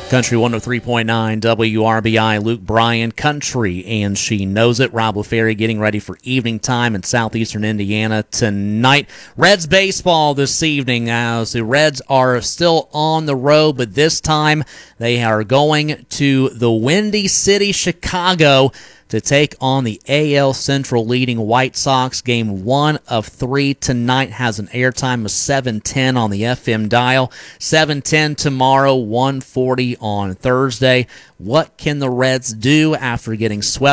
Country 103.9 WRBI, Luke Bryan, Country, and she knows it. Rob LaFerry getting ready for evening time in southeastern Indiana tonight. Reds baseball this evening as the Reds are still on the road, but this time they are going to the Windy City, Chicago, to take on the AL Central leading White Sox. Game 1 of 3 tonight has an airtime of 7:10 on the FM dial. 7:10 tomorrow, 1:40 on Thursday. What can the Reds do after getting swept